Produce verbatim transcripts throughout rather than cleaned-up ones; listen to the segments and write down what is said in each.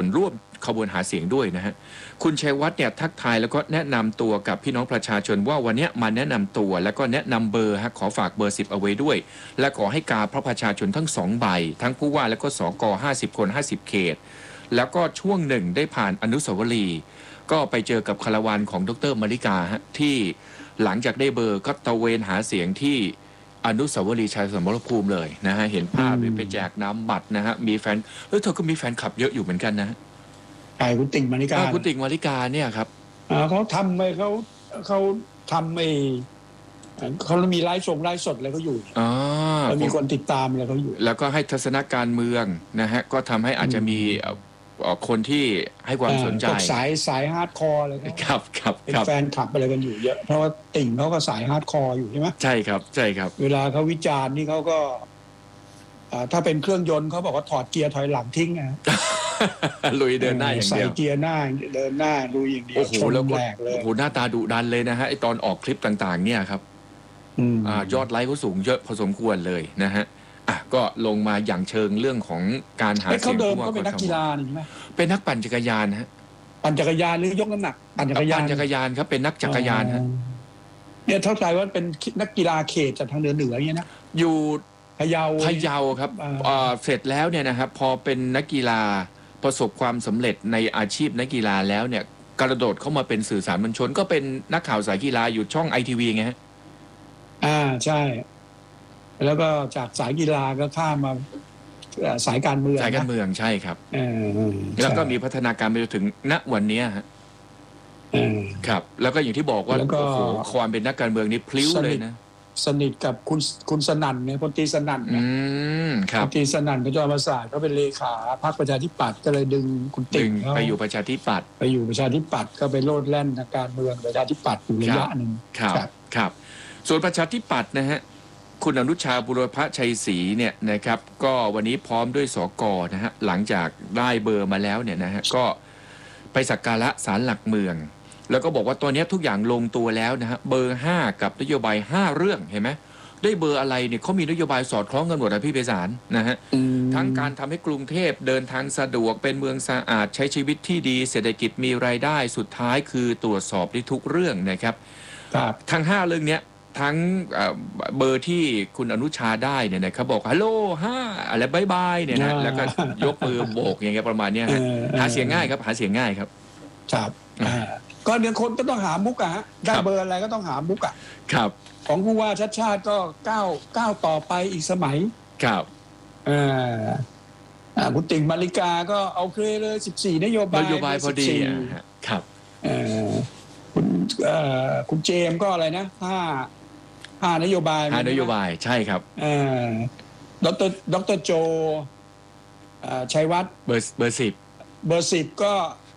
ร่วมขบวนหาเสียงด้วยนะฮะคุณชัยวัฒน์เนี่ยทักทายแล้วก็แนะนำตัวกับพี่น้องประชาชนว่าวันนี้มาแนะนำตัวแล้วก็แนะนำเบอร์ฮะขอฝากเบอร์สิบเอาไว้ด้วยและขอให้กาพระประชาชนทั้งสองใบทั้งผู้ว่าแล้วก็สกห้าสิบคนห้าสิบเขตแล้วก็ช่วงหนึ่งได้ผ่านอนุสาวรีย์ก็ไปเจอกับคาราวานของดร.มาริกาฮะที่หลังจากได้เบอร์ก็ตะเวนหาเสียงที่อนุสาวรีย์ชัยสมรภูมิเลยนะฮะเห็นภาพไปแจกน้ำบัตรนะฮะมีแฟนเออเธอก็มีแฟนคลับเยอะอยู่เหมือนกันนะไอ้คุณติ่งมาริกาคุณติ่งมาริกาเนี่ยครับเขาทำไปเขาเขาทำไอ้เขามีไลฟ์ส่งไลฟ์สดอะไรเขาอยู่อ๋อมีคนติดตามอะไรเขาอยู่แล้วก็ให้ทัศนการเมืองนะฮะก็ทำให้อาจจะมีคนที่ให้ความสนใจสายสายฮาร์ดคอร์เลยครับครับเป็นแฟนคลับอะไรกันอยู่เยอะเพราะว่าติ่งเขาก็สายฮาร์ดคอร์อยู่ใช่ไหมใช่ครับใช่ครับเวลาเขาวิจารณ์นี่เขาก็ถ้าเป็นเครื่องยนต์เขาบอกว่าถอดเกียร์ถอยหลังทิ้งนะลุยเดินหน้าอย่างเดียวใส่เกียร์หน้าเดินหน้าลุยอย่างเดียวชนแหลกเลยโอ้โหหน้าตาดุดันเลยนะฮะไอตอนออกคลิปต่างๆเนี่ยครับยอดไลค์เขาสูงเยอะพอสมควรเลยนะฮะอ่ะก็ลงมาอย่างเชิงเรื่องของการหาเสียงเขาเดิมก็เป็นนักกีฬาใช่ไหมเป็นนักปั่นจักรยานฮะปั่นจักรยานหรือยกน้ำหนักปั่นจักรยานปั่นจักรยานครับเป็นนักจักรยานฮะเนี่ยเท่าใจว่าเป็นนักกีฬาเขตจากทางเหนือเหนือเนี่ยนะอยู่พะเยาพะเยาครับเสร็จแล้วเนี่ยนะครับพอเป็นนักกีฬาประสบความสำเร็จในอาชีพนักกีฬาแล้วเนี่ยกระโดดเข้ามาเป็นสื่อสารมวลชนก็เป็นนักข่าวสายกีฬาอยู่ช่องไอทีวีไงฮะอ่าใช่แล้วก็จากสายกีฬาก็ข้ามมาสายการเมืองสายการเมืองใช่ครับแล้วก็มีพัฒนาการไปจนถึงณวันนี้ฮะครับแล้วก็อย่างที่บอกว่าโอ้โหความเป็นนักการเมืองนี่พลิ้วเลยนะสนิทกับคุณคุณสนั่นเนี่ยพลตรีสนั่นอืมครับพลตรีสนั่นก็จอมศาสตร์เขาเป็นเลขาพรรคประชาธิปัตย์ก็เลยดึงคุณติ่งไปอยู่ประชาธิปัตย์ไปอยู่ประชาธิปัตย์ก็ไปโลดแล่นทางการเมืองประชาธิปัตย์อยู่ระยะหนึ่งครับครับส่วนประชาธิปัตย์นะฮะคุณอนุชาบุรพชัยศรีเนี่ยนะครับก็วันนี้พร้อมด้วยสกนะฮะหลังจากได้เบอร์มาแล้วเนี่ยนะฮะก็ไปสักการะศาลหลักเมืองแล้วก็บอกว่าตอนนี้ทุกอย่างลงตัวแล้วนะฮะเบอร์ห้ากับนโยบายห้าเรื่องเห็นไหมได้เบอร์อะไรเนี่ยเขามีนโยบายสอดคล้องกันหมดนะพี่ไพศาลนะฮะทั้งการทำให้กรุงเทพเดินทางสะดวกเป็นเมืองสะอาดใช้ชีวิตที่ดีเศรษฐกิจมีรายได้สุดท้ายคือตรวจสอบได้ทุกเรื่องนะครับทั้งห้าเรื่องเนี้ยทั้งเบอร์ที่คุณอนุชาได้เนี่ยนะเขาบอกฮัลโหลห้าอะไรบายบายเนี่ยนะแล้วก็ยกมือโบกอย่างเงี้ยประมาณนี้หาเสียงง่ายครับหาเสียงง่ายครับครับก็เดี๋ยวคนก็ต้องหามุกอะฮะได้เบอร์อะไรก็ต้องหามุกอะครับของผู้ว่าชัดชาติก็ก้าวก้าวต่อไปอีกสมัยครับอ่าคุณติ่งมาริกาก็เอาเคยเลยสิบสี่นโยบายนโยบายพอดีครับคุณคุณเจมก็อะไรนะห้าห้านโยบายห้านโยบายใช่ครับดรดรโจชัยวัฒน์เบอร์เบอร์สิบเบอร์สิบก็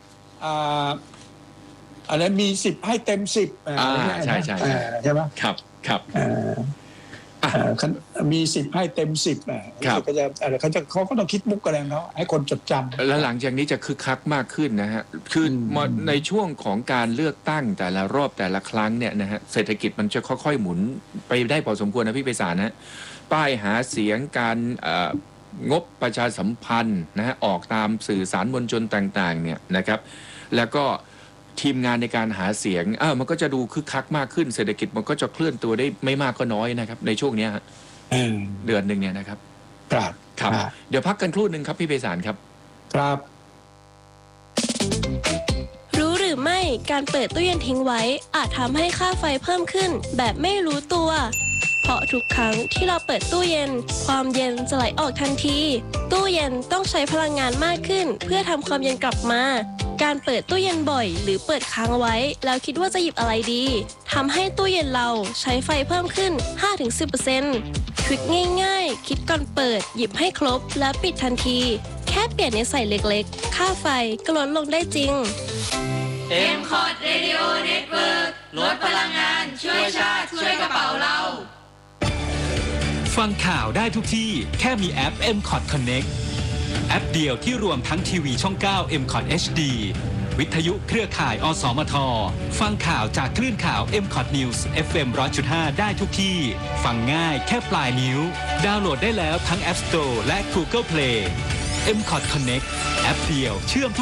อะไรมีสิบให้เต็มสิบใช่ใช่ใช่ไหมครับครับมีสิบให้เต็มสิบเขาจะอะไรเขาจะเขาก็ต้องคิดมุกอะไรของเขาให้คนจดจำแล้วหลังจากนี้จะคึกคักมากขึ้นนะฮะคือในช่วงของการเลือกตั้งแต่ละรอบแต่ละครั้งเนี่ยนะฮะเศรษฐกิจมันจะค่อยๆหมุนไปได้พอสมควรนะพี่ไพศาลนะป้ายหาเสียงการงบประชาสัมพันธ์นะฮะออกตามสื่อสารมวลชนต่างๆเนี่ยนะครับแล้วก็ทีมงานในการหาเสียงเออมันก็จะดูคึกคักมากขึ้นเศรษฐกิจมันก็จะเคลื่อนตัวได้ไม่มากก็น้อยนะครับในช่วงนี้เดือนหนึ่งเนี่ยนะครับครับครับเดี๋ยวพักกันครู่หนึ่งครับพี่ไพศาลครับครับรู้หรือไม่การเปิดตู้เย็นทิ้งไว้อาจทำให้ค่าไฟเพิ่มขึ้นแบบไม่รู้ตัวเพราะทุกครั้งที่เราเปิดตู้เย็นความเย็นจะไหลออกทันทีตู้เย็นต้องใช้พลังงานมากขึ้นเพื่อทำความเย็นกลับมาการเปิดตู้เย็นบ่อยหรือเปิดค้างไว้แล้วคิดว่าจะหยิบอะไรดีทำให้ตู้เย็นเราใช้ไฟเพิ่มขึ้น ห้าถึงสิบเปอร์เซ็นต์ ทริคง่ายๆคิดก่อนเปิดหยิบให้ครบและปิดทันทีแค่เปลี่ยนนิสัยเล็กๆค่าไฟก็ลดลงได้จริงเอ็ม คอร์ด Radio Network ลดพลังงานช่วยชาติช่วยกระเป๋าเราฟังข่าวได้ทุกที่แค่มีแอป เอ็ม คอร์ด Connect แอปเดียวที่รวมทั้งทีวีช่องเก้า เอ็ม คอร์ด เอช ดี วิทยุเครือข่ายอสมทฟังข่าวจากคลื่นข่าว เอ็ม คอร์ด News เอฟ เอ็ม หนึ่งร้อยจุดห้า ได้ทุกที่ฟังง่ายแค่ปลายนิ้วดาวน์โหลดได้แล้วทั้ง App Store และ Google Play เอ็ม คอร์ด Connect แอปเดียวเชื่อม